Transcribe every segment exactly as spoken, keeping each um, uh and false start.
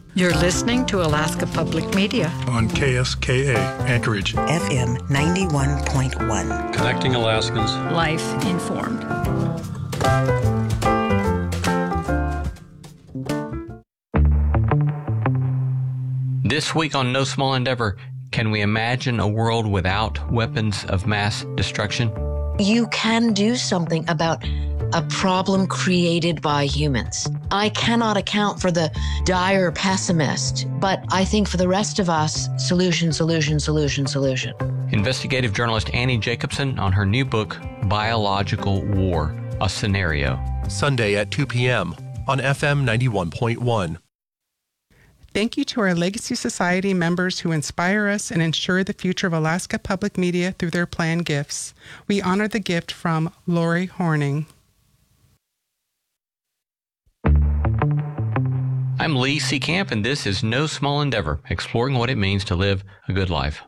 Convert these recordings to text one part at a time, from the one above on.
You're listening to Alaska Public Media on K S K A, Anchorage. F M ninety-one point one. Connecting Alaskans. Life informed. This week on No Small Endeavor, can we imagine a world without weapons of mass destruction? You can do something about a problem created by humans. I cannot account for the dire pessimist, but I think for the rest of us, solution, solution, solution, solution. Investigative journalist Annie Jacobson on her new book, Biological War, A Scenario. Sunday at two p.m. on F M ninety-one point one. Thank you to our Legacy Society members who inspire us and ensure the future of Alaska Public Media through their planned gifts. We honor the gift from Lori Horning. I'm Lee Seacamp, and this is No Small Endeavor, exploring what it means to live a good life.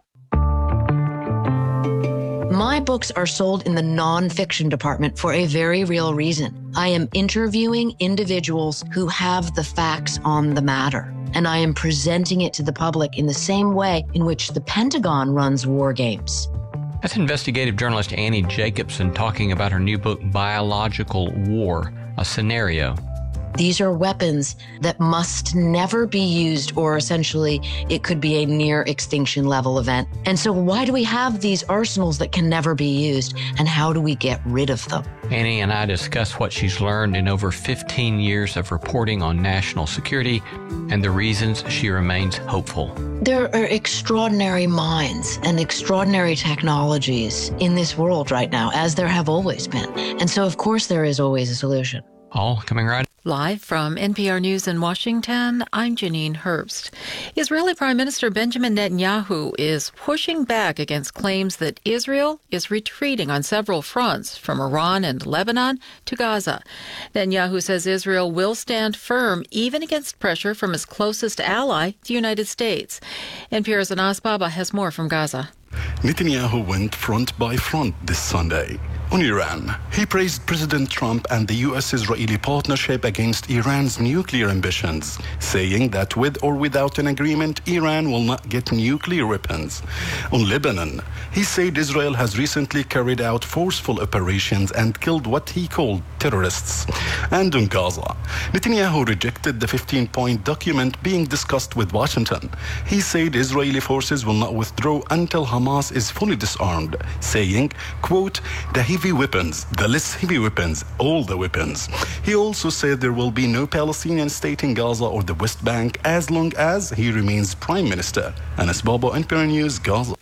My books are sold in the nonfiction department for a very real reason. I am interviewing individuals who have the facts on the matter, and I am presenting it to the public in the same way in which the Pentagon runs war games. That's investigative journalist Annie Jacobson talking about her new book, Biological War, A Scenario. These are weapons that must never be used, or essentially it could be a near extinction level event. And so why do we have these arsenals that can never be used, and how do we get rid of them? Annie and I discuss what she's learned in over fifteen years of reporting on national security and the reasons she remains hopeful. There are extraordinary minds and extraordinary technologies in this world right now, as there have always been. And so, of course, there is always a solution. All coming right. Live from N P R News in Washington, I'm Janine Herbst. Israeli Prime Minister Benjamin Netanyahu is pushing back against claims that Israel is retreating on several fronts, from Iran and Lebanon to Gaza. Netanyahu says Israel will stand firm even against pressure from his closest ally, the United States. N P R's Anas Baba has more from Gaza. Netanyahu went front by front this Sunday. On Iran, he praised President Trump and the U S-Israeli partnership against Iran's nuclear ambitions, saying that with or without an agreement, Iran will not get nuclear weapons. On Lebanon, he said Israel has recently carried out forceful operations and killed what he called terrorists. And on Gaza, Netanyahu rejected the fifteen-point document being discussed with Washington. He said Israeli forces will not withdraw until Hamas is fully disarmed, saying, quote, the heavy weapons, the less heavy weapons, all the weapons. He also said there will be no Palestinian state in Gaza or the West Bank as long as he remains prime minister. Anas Baba, N P R News, Gaza.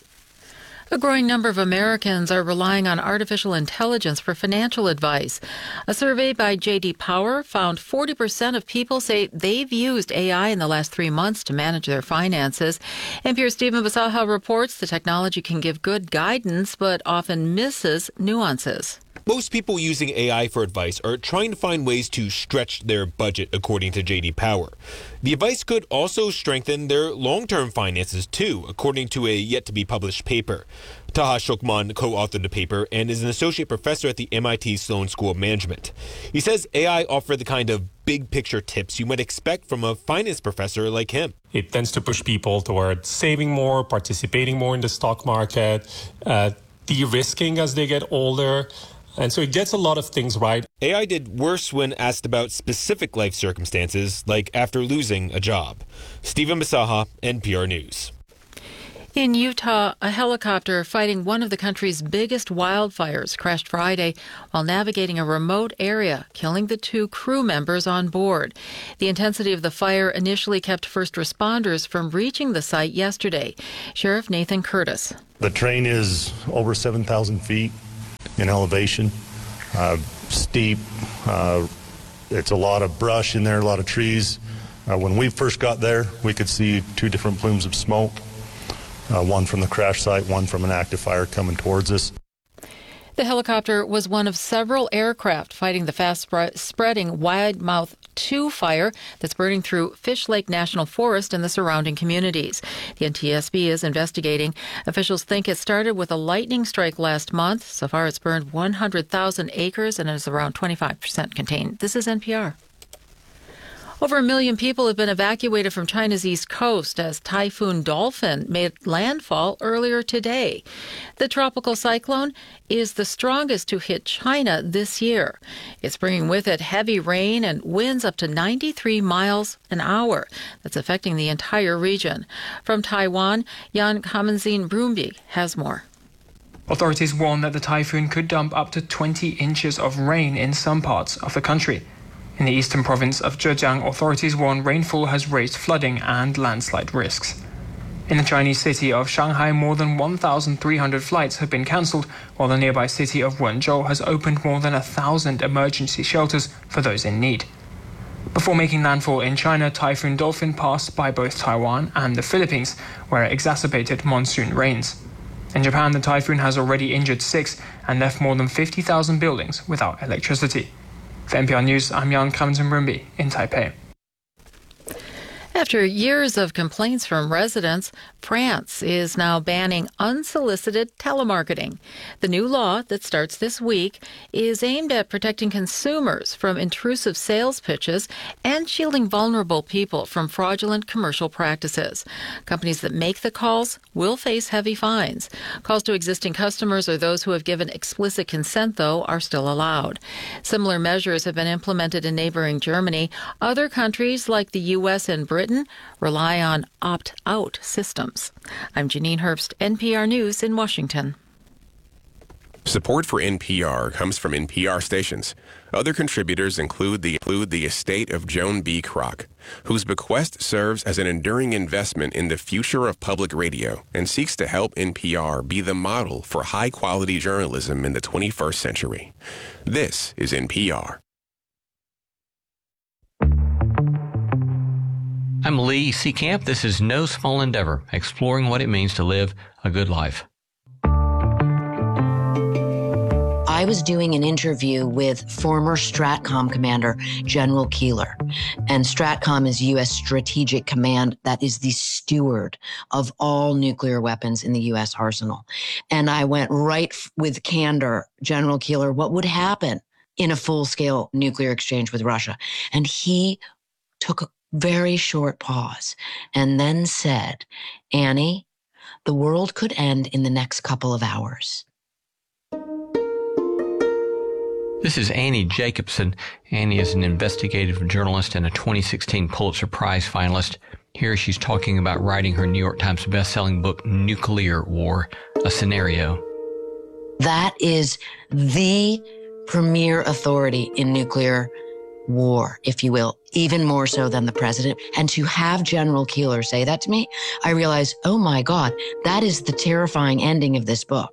A growing number of Americans are relying on artificial intelligence for financial advice. A survey by J D Power found forty percent of people say they've used A I in the last three months to manage their finances. N P R's Stephen Basaha reports the technology can give good guidance, but often misses nuances. Most people using A I for advice are trying to find ways to stretch their budget, according to J D Power. The advice could also strengthen their long-term finances, too, according to a yet-to-be-published paper. Taha Shokman co-authored the paper and is an associate professor at the M I T Sloan School of Management. He says A I offers the kind of big-picture tips you might expect from a finance professor like him. It tends to push people toward saving more, participating more in the stock market, uh, de-risking as they get older. And so it gets a lot of things right. A I did worse when asked about specific life circumstances, like after losing a job. Stephen Basaha, N P R News. In Utah, a helicopter fighting one of the country's biggest wildfires crashed Friday while navigating a remote area, killing the two crew members on board. The intensity of the fire initially kept first responders from reaching the site yesterday. Sheriff Nathan Curtis. The terrain is over seven thousand feet in elevation, uh, steep. Uh, it's a lot of brush in there, a lot of trees. Uh, when we first got there, we could see two different plumes of smoke, uh, one from the crash site, one from an active fire coming towards us. The helicopter was one of several aircraft fighting the fast-spreading Wildemouth two fire that's burning through Fish Lake National Forest and the surrounding communities. The N T S B is investigating. Officials think it started with a lightning strike last month. So far, it's burned one hundred thousand acres and is around twenty-five percent contained. This is N P R. Over a million people have been evacuated from China's east coast as Typhoon Dolphin made landfall earlier today. The tropical cyclone is the strongest to hit China this year. It's bringing with it heavy rain and winds up to ninety-three miles an hour. That's affecting the entire region. From Taiwan, Jan Kamenzin Brumbi has more. Authorities warn that the typhoon could dump up to twenty inches of rain in some parts of the country. In the eastern province of Zhejiang, authorities warn rainfall has raised flooding and landslide risks. In the Chinese city of Shanghai, more than one thousand three hundred flights have been cancelled, while the nearby city of Wenzhou has opened more than one thousand emergency shelters for those in need. Before making landfall in China, Typhoon Dolphin passed by both Taiwan and the Philippines, where it exacerbated monsoon rains. In Japan, the typhoon has already injured six and left more than fifty thousand buildings without electricity. For N P R News, I'm Jan Kamenzin-Brumbi in Taipei. After years of complaints from residents, France is now banning unsolicited telemarketing. The new law that starts this week is aimed at protecting consumers from intrusive sales pitches and shielding vulnerable people from fraudulent commercial practices. Companies that make the calls will face heavy fines. Calls to existing customers or those who have given explicit consent, though, are still allowed. Similar measures have been implemented in neighboring Germany. Other countries like the U S and Britain rely on opt-out systems. I'm Janine Herbst, N P R News in Washington. Support for N P R comes from N P R stations. Other contributors include the, include the estate of Joan B. Kroc, whose bequest serves as an enduring investment in the future of public radio and seeks to help N P R be the model for high-quality journalism in the twenty-first century. This is N P R. I'm Lee Seacamp. This is No Small Endeavor, exploring what it means to live a good life. I was doing an interview with former STRATCOM commander General Keeler. And STRATCOM is U S Strategic Command that is the steward of all nuclear weapons in the U S arsenal. And I went right with candor, General Keeler, what would happen in a full-scale nuclear exchange with Russia? And he took a very short pause and then said, Annie, the world could end in the next couple of hours. This is Annie Jacobson. Annie is an investigative journalist and a twenty sixteen Pulitzer Prize finalist. Here she's talking about writing her New York Times bestselling book, Nuclear War, a Scenario. That is the premier authority in nuclear war, if you will, even more so than the president. And to have General Keeler say that to me, I realized, oh my God, that is the terrifying ending of this book.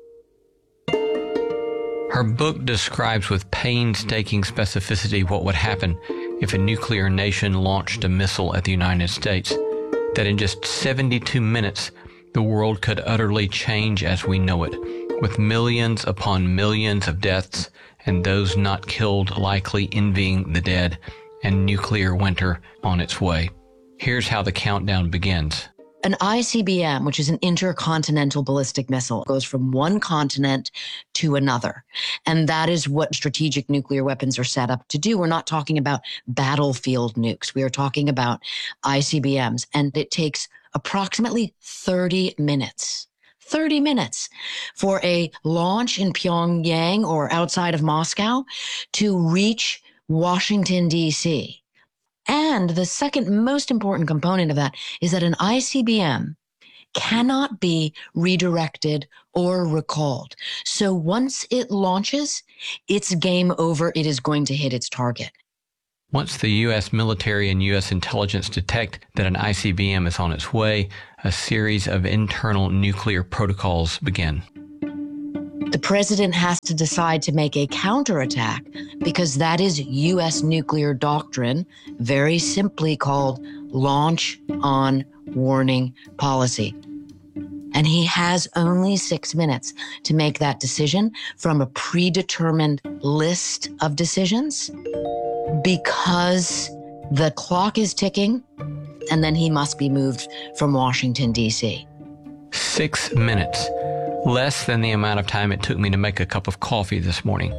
Her book describes with painstaking specificity what would happen if a nuclear nation launched a missile at the United States, that in just seventy-two minutes, the world could utterly change as we know it, with millions upon millions of deaths and those not killed likely envying the dead, and nuclear winter on its way. Here's how the countdown begins. An I C B M, which is an intercontinental ballistic missile, goes from one continent to another. And that is what strategic nuclear weapons are set up to do. We're not talking about battlefield nukes. We are talking about I C B Ms. And it takes approximately thirty minutes. thirty minutes for a launch in Pyongyang or outside of Moscow to reach Washington, D C. And the second most important component of that is that an I C B M cannot be redirected or recalled. So once it launches, it's game over. It is going to hit its target. Once the U S military and U S intelligence detect that an I C B M is on its way, a series of internal nuclear protocols begin. The president has to decide to make a counterattack because that is U S nuclear doctrine, very simply called launch on warning policy. And he has only six minutes to make that decision from a predetermined list of decisions because the clock is ticking and then he must be moved from Washington, D C. Six minutes. Less than the amount of time it took me to make a cup of coffee this morning.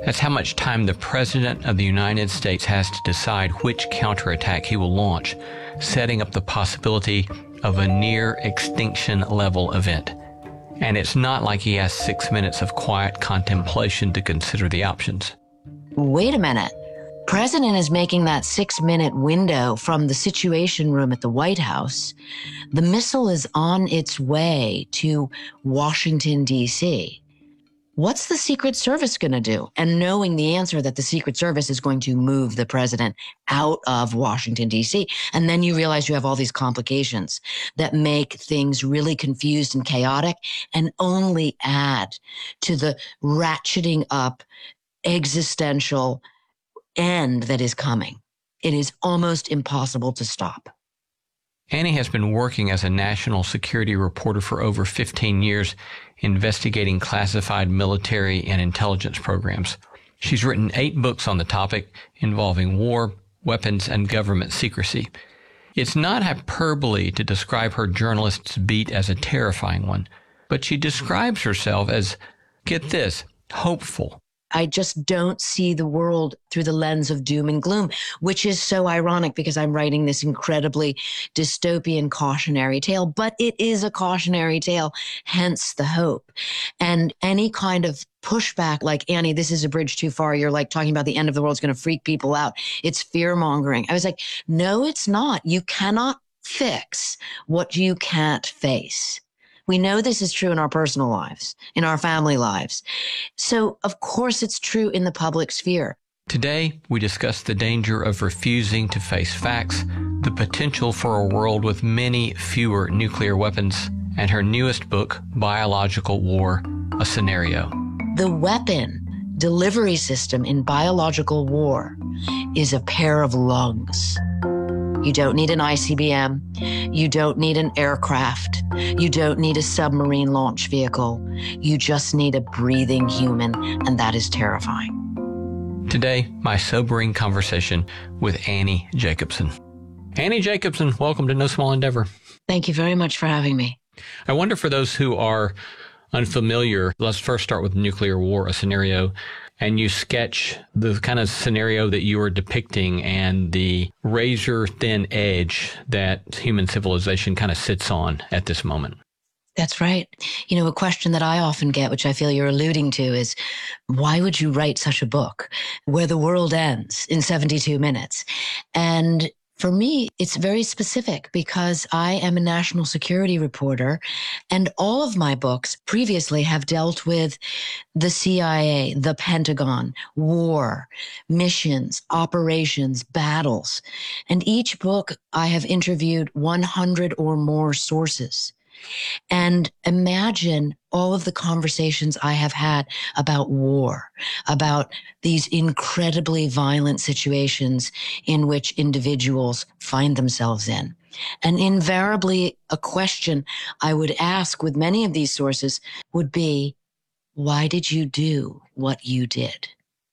That's how much time the President of the United States has to decide which counterattack he will launch, setting up the possibility of a near extinction level event. And it's not like he has six minutes of quiet contemplation to consider the options. Wait a minute. President is making that six-minute window from the Situation Room at the White House. The missile is on its way to Washington, D C What's the Secret Service going to do? And knowing the answer that the Secret Service is going to move the president out of Washington, D C And then you realize you have all these complications that make things really confused and chaotic and only add to the ratcheting up existential end that is coming. It is almost impossible to stop. Annie has been working as a national security reporter for over fifteen years, investigating classified military and intelligence programs. She's written eight books on the topic involving war, weapons, and government secrecy. It's not hyperbole to describe her journalist's beat as a terrifying one, but she describes herself as, get this, hopeful. I just don't see the world through the lens of doom and gloom, which is so ironic because I'm writing this incredibly dystopian cautionary tale, but it is a cautionary tale, hence the hope. And any kind of pushback like, Annie, this is a bridge too far. You're like talking about the end of the world is going to freak people out. It's fear mongering. I was like, no, it's not. You cannot fix what you can't face. We know this is true in our personal lives, in our family lives. So, of course, it's true in the public sphere. Today, we discuss the danger of refusing to face facts, the potential for a world with many fewer nuclear weapons, and her newest book, Biological War, A Scenario. The weapon delivery system in biological war is a pair of lungs. You don't need an I C B M. You don't need an aircraft. You don't need a submarine launch vehicle. You just need a breathing human, and that is terrifying. Today, my sobering conversation with Annie Jacobsen. Annie Jacobsen, welcome to No Small Endeavor. Thank you very much for having me. I wonder, for those who are unfamiliar, let's first start with nuclear war, a scenario. And you sketch the kind of scenario that you are depicting and the razor-thin edge that human civilization kind of sits on at this moment. That's right. You know, a question that I often get, which I feel you're alluding to, is why would you write such a book where the world ends in seventy-two minutes? And for me, it's very specific because I am a national security reporter, and all of my books previously have dealt with the C I A, the Pentagon, war, missions, operations, battles. And each book I have interviewed one hundred or more sources. And imagine all of the conversations I have had about war, about these incredibly violent situations in which individuals find themselves in. And invariably, a question I would ask with many of these sources would be, why did you do what you did?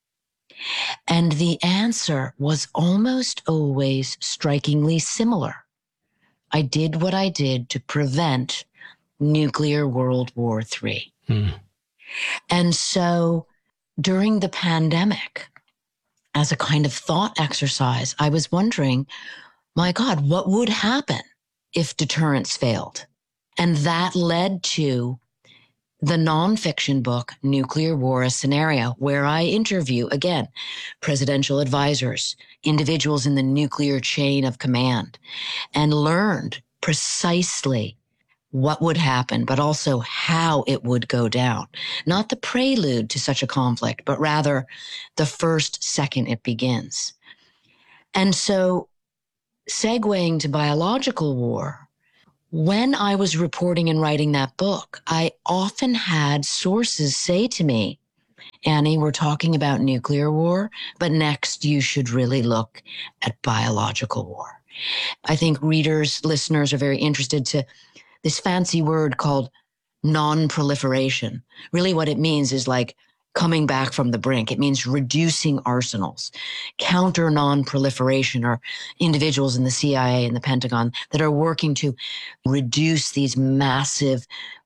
And the answer was almost always strikingly similar. I did what I did to prevent nuclear World War Three. Hmm. And so during the pandemic, as a kind of thought exercise, I was wondering, my God, what would happen if deterrence failed? And that led to the nonfiction book, Nuclear War, A Scenario, where I interview, again, presidential advisors, individuals in the nuclear chain of command, and learned precisely what would happen, but also how it would go down. Not the prelude to such a conflict, but rather the first second it begins. And so, segueing to biological war, when I was reporting and writing that book, I often had sources say to me, Annie, we're talking about nuclear war, but next you should really look at biological war. I think readers, listeners are very interested to this fancy word called non-proliferation. Really what it means is like coming back from the brink. It means reducing arsenals. Counter non-proliferation are individuals in the C I A and the Pentagon that are working to reduce these massive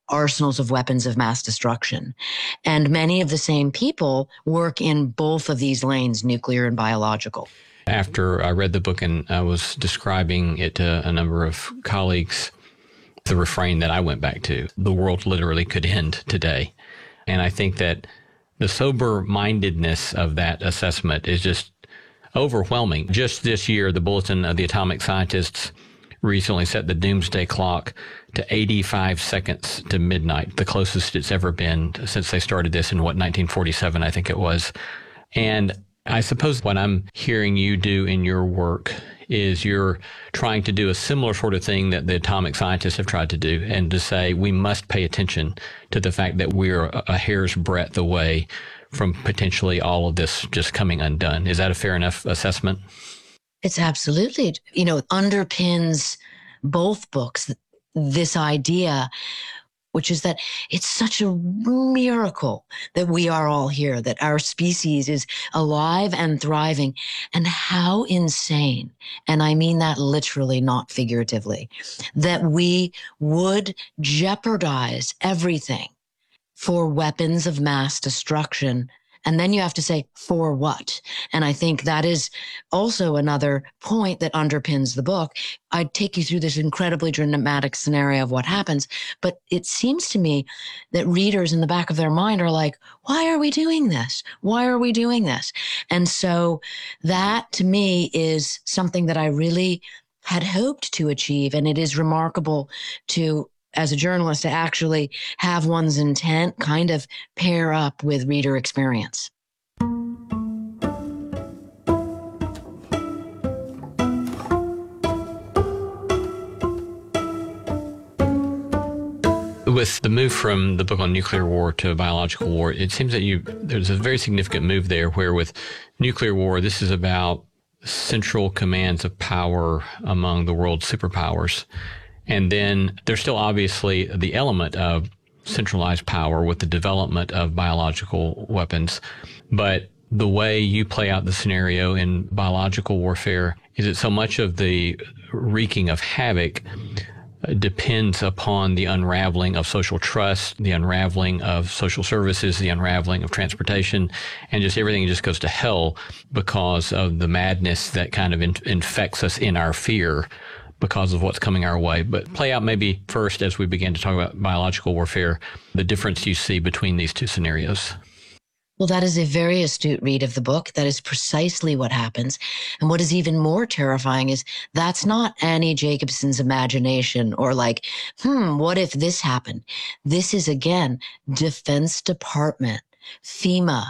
arsenals of weapons of mass destruction. And many of the same people work in both of these lanes, nuclear and biological. After I read the book and I was describing it to a number of colleagues, the refrain that I went back to, the world literally could end today. And I think that the sober-mindedness of that assessment is just overwhelming. Just this year, the Bulletin of the Atomic Scientists recently set the doomsday clock to eighty-five seconds to midnight, the closest it's ever been since they started this in, what, nineteen forty-seven, I think it was. And I suppose what I'm hearing you do in your work is you're trying to do a similar sort of thing that the atomic scientists have tried to do, and to say we must pay attention to the fact that we're a hair's breadth away from potentially all of this just coming undone. Is that a fair enough assessment? It's absolutely, you know, underpins both books, this idea, which is that it's such a miracle that we are all here, that our species is alive and thriving. And how insane, and I mean that literally, not figuratively, that we would jeopardize everything for weapons of mass destruction. And then you have to say, for what? And I think that is also another point that underpins the book. I'd take you through this incredibly dramatic scenario of what happens, but it seems to me that readers in the back of their mind are like, why are we doing this? Why are we doing this? And so that to me is something that I really had hoped to achieve. And it is remarkable to, as a journalist, to actually have one's intent kind of pair up with reader experience. With the move from the book on nuclear war to biological war, it seems that you there's a very significant move there where with nuclear war, this is about central commands of power among the world's superpowers. And then there's still obviously the element of centralized power with the development of biological weapons. But the way you play out the scenario in biological warfare is that so much of the wreaking of havoc depends upon the unraveling of social trust, the unraveling of social services, the unraveling of transportation, and just everything just goes to hell because of the madness that kind of in- infects us in our fear because of what's coming our way. But play out maybe first, as we begin to talk about biological warfare, the difference you see between these two scenarios. Well, that is a very astute read of the book. That is precisely what happens. And what is even more terrifying is that's not Annie Jacobson's imagination or like, hmm, what if this happened? This is, again, Defense Department, FEMA,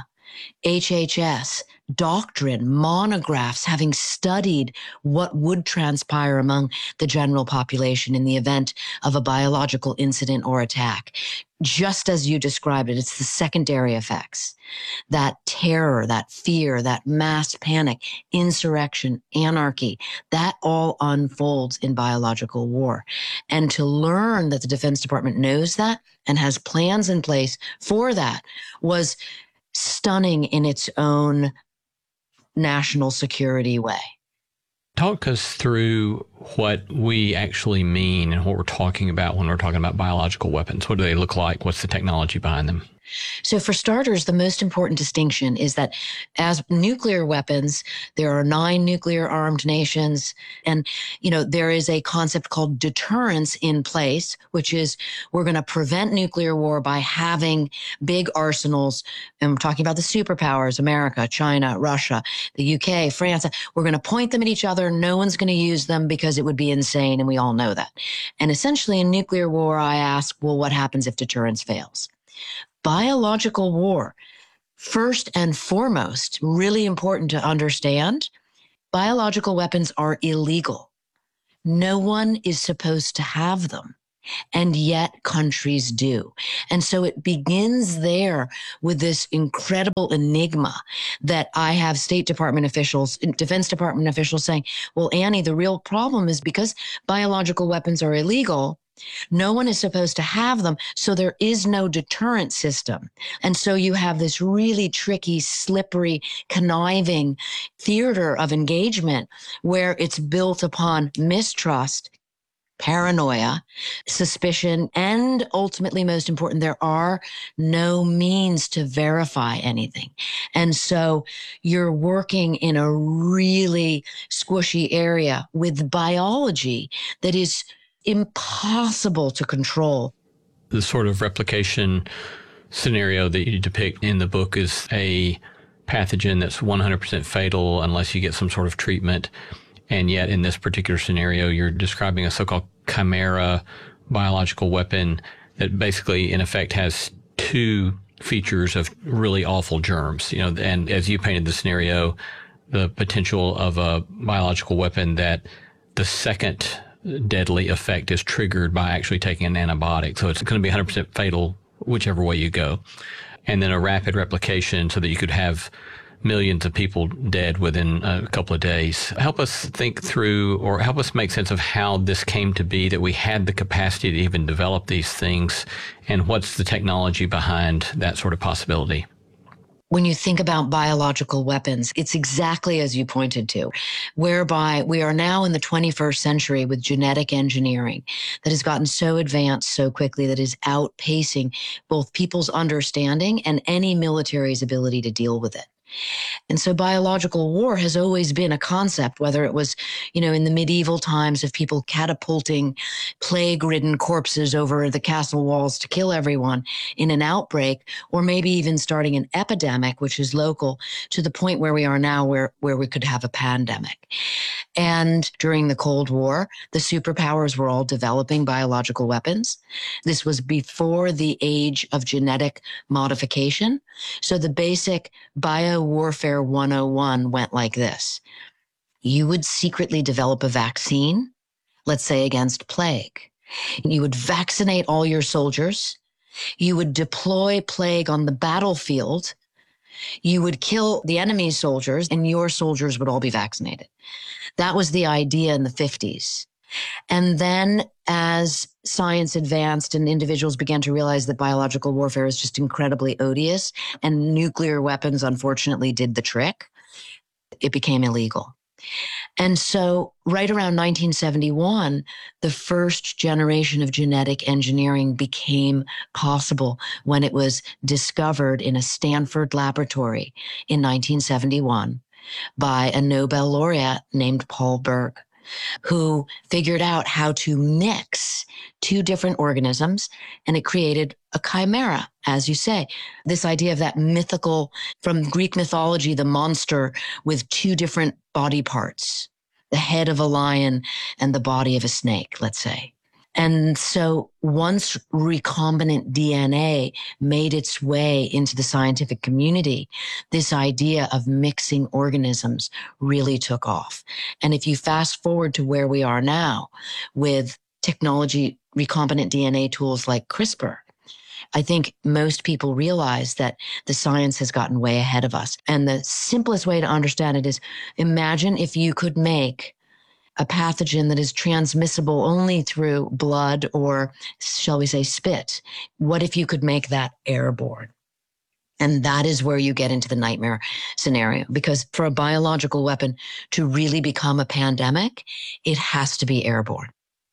H H S, doctrine, monographs, having studied what would transpire among the general population in the event of a biological incident or attack. Just as you described it, it's the secondary effects, that terror, that fear, that mass panic, insurrection, anarchy, that all unfolds in biological war. And to learn that the Defense Department knows that and has plans in place for that was stunning in its own national security way. Talk us through what we actually mean and what we're talking about when we're talking about biological weapons. What do they look like? What's the technology behind them? So for starters, the most important distinction is that as nuclear weapons, there are nine nuclear armed nations. And, you know, there is a concept called deterrence in place, which is we're going to prevent nuclear war by having big arsenals. And I'm talking about the superpowers, America, China, Russia, the U K, France. We're going to point them at each other. No one's going to use them because it would be insane. And we all know that. And essentially in nuclear war, I ask, well, what happens if deterrence fails? Biological war, first and foremost, really important to understand, biological weapons are illegal. No one is supposed to have them, and yet countries do. And so it begins there with this incredible enigma that I have State Department officials, Defense Department officials saying, well, Annie, the real problem is because biological weapons are illegal, no one is supposed to have them, so there is no deterrent system. And so you have this really tricky, slippery, conniving theater of engagement where it's built upon mistrust paranoia, suspicion, and ultimately, most important, there are no means to verify anything. And so you're working in a really squishy area with biology that is impossible to control. The sort of replication scenario that you depict in the book is a pathogen that's one hundred percent fatal unless you get some sort of treatment. And yet in this particular scenario, you're describing a so-called chimera biological weapon that basically, in effect, has two features of really awful germs. You know, and as you painted the scenario, the potential of a biological weapon that the second deadly effect is triggered by actually taking an antibiotic. So it's going to be one hundred percent fatal whichever way you go. And then a rapid replication so that you could have millions of people dead within a couple of days. Help us think through, or help us make sense of how this came to be, that we had the capacity to even develop these things, and what's the technology behind that sort of possibility. When you think about biological weapons, it's exactly as you pointed to, whereby we are now in the twenty-first century with genetic engineering that has gotten so advanced so quickly that is outpacing both people's understanding and any military's ability to deal with it. And so biological war has always been a concept, whether it was, you know, in the medieval times of people catapulting plague-ridden corpses over the castle walls to kill everyone in an outbreak, or maybe even starting an epidemic, which is local, to the point where we are now, where, where we could have a pandemic. And during the Cold War, the superpowers were all developing biological weapons. This was before the age of genetic modification. So the basic biowarfare one oh one went like this. You would secretly develop a vaccine, let's say against plague. You would vaccinate all your soldiers. You would deploy plague on the battlefield. You would kill the enemy's soldiers, and your soldiers would all be vaccinated. That was the idea in the fifties. And then as science advanced and individuals began to realize that biological warfare is just incredibly odious, and nuclear weapons, unfortunately, did the trick, it became illegal. And so right around nineteen seventy-one, the first generation of genetic engineering became possible when it was discovered in a Stanford laboratory in nineteen seventy-one by a Nobel laureate named Paul Berg, who figured out how to mix two different organisms, and it created a chimera, as you say. This idea of that mythical, from Greek mythology, the monster with two different body parts, the head of a lion and the body of a snake, let's say. And so once recombinant D N A made its way into the scientific community, this idea of mixing organisms really took off. And if you fast forward to where we are now with technology, recombinant D N A tools like CRISPR, I think most people realize that the science has gotten way ahead of us. And the simplest way to understand it is, imagine if you could make a pathogen that is transmissible only through blood, or shall we say spit. What if you could make that airborne? And that is where you get into the nightmare scenario, because for a biological weapon to really become a pandemic, it has to be airborne.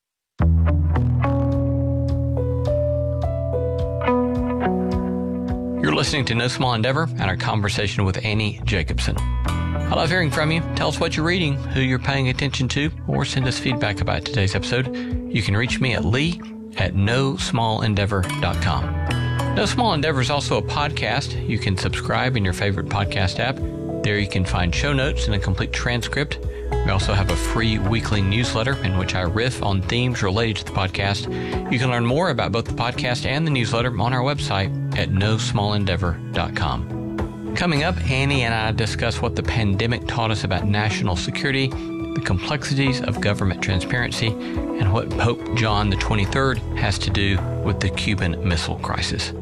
You're listening to No Small Endeavor and our conversation with Annie Jacobsen. I love hearing from you. Tell us what you're reading, who you're paying attention to, or send us feedback about today's episode. You can reach me at lee at no small endeavor dot com. No Small Endeavor is also a podcast. You can subscribe in your favorite podcast app. There you can find show notes and a complete transcript. We also have a free weekly newsletter in which I riff on themes related to the podcast. You can learn more about both the podcast and the newsletter on our website at no small endeavor dot com. Coming up, Annie and I discuss what the pandemic taught us about national security, the complexities of government transparency, and what Pope John the twenty-third has to do with the Cuban Missile Crisis.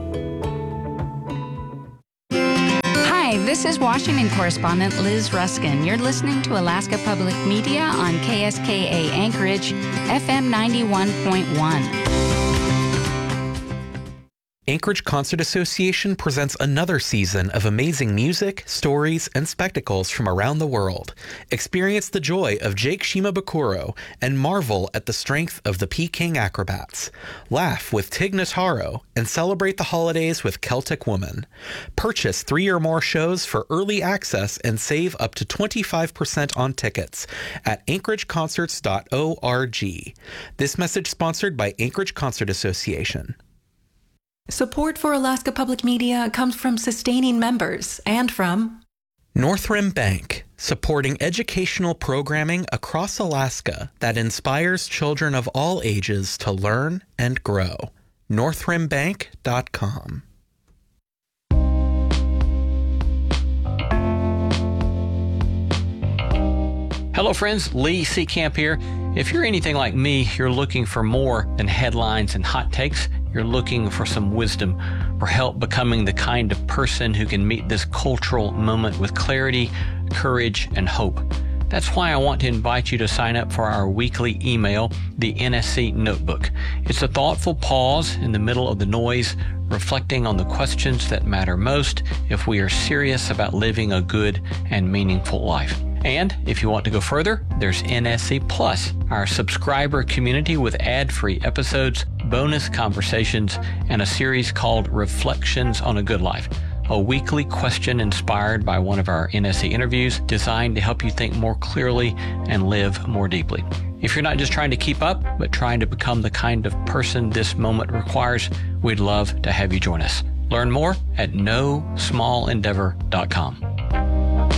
Hi, this is Washington correspondent Liz Ruskin. You're listening to Alaska Public Media on K S K A Anchorage, F M ninety-one point one. Anchorage Concert Association presents another season of amazing music, stories, and spectacles from around the world. Experience the joy of Jake Shimabukuro and marvel at the strength of the Peking Acrobats. Laugh with Tig Notaro and celebrate the holidays with Celtic Woman. Purchase three or more shows for early access and save up to twenty-five percent on tickets at anchorage concerts dot org. This message sponsored by Anchorage Concert Association. Support for Alaska Public Media comes from sustaining members and from Northrim Bank, supporting educational programming across Alaska that inspires children of all ages to learn and grow. northrim bank dot com. Hello friends, Lee Seacamp here. If you're anything like me, you're looking for more than headlines and hot takes. You're looking for some wisdom or help becoming the kind of person who can meet this cultural moment with clarity, courage, and hope. That's why I want to invite you to sign up for our weekly email, the N S C Notebook. It's a thoughtful pause in the middle of the noise, reflecting on the questions that matter most if we are serious about living a good and meaningful life. And if you want to go further, there's N S C Plus, our subscriber community with ad-free episodes, bonus conversations, and a series called Reflections on a Good Life, a weekly question inspired by one of our N S C interviews designed to help you think more clearly and live more deeply. If you're not just trying to keep up, but trying to become the kind of person this moment requires, we'd love to have you join us. Learn more at no small endeavor dot com.